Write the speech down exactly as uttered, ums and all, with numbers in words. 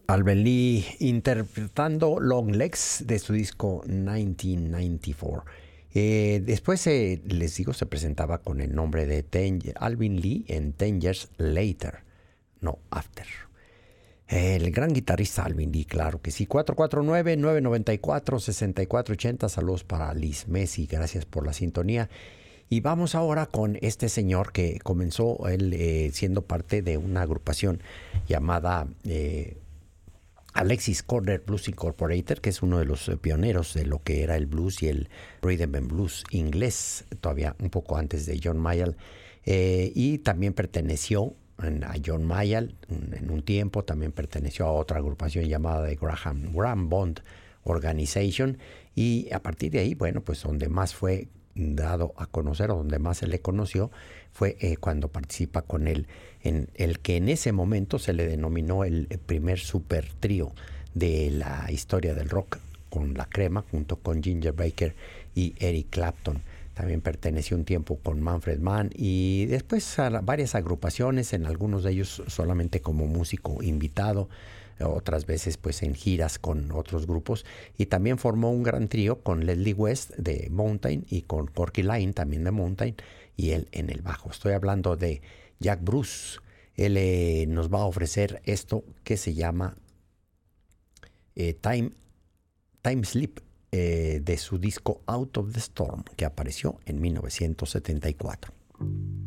Alvin Lee interpretando Long Legs de su disco mil novecientos noventa y cuatro. Eh, después, eh, les digo, se presentaba con el nombre de Ten, Alvin Lee en Ten Years Later, no After. El gran guitarrista Alvin Lee, claro que sí. cuatro cuatro nueve, nueve nueve cuatro, seis cuatro ocho cero. Saludos para Liz Messi, gracias por la sintonía. Y vamos ahora con este señor que comenzó él eh, siendo parte de una agrupación llamada eh, Alexis Corner Blues Incorporated, que es uno de los pioneros de lo que era el blues y el rhythm and blues inglés, todavía un poco antes de John Mayall. Eh, y también perteneció a John Mayall en un tiempo, también perteneció a otra agrupación llamada de Graham, Graham Bond Organization, y a partir de ahí, bueno, pues donde más fue dado a conocer, o donde más se le conoció, fue eh, cuando participa con él en el que en ese momento se le denominó el primer super trío de la historia del rock, con La Crema, junto con Ginger Baker y Eric Clapton. También perteneció un tiempo con Manfred Mann y después a varias agrupaciones, en algunos de ellos solamente como músico invitado, otras veces pues en giras con otros grupos, y también formó un gran trío con Leslie West de Mountain y con Corky Laing también de Mountain, y él en el bajo. Estoy hablando de Jack Bruce. Él eh, nos va a ofrecer esto que se llama eh, Time, Time Sleep, eh, de su disco Out of the Storm, que apareció en mil novecientos setenta y cuatro.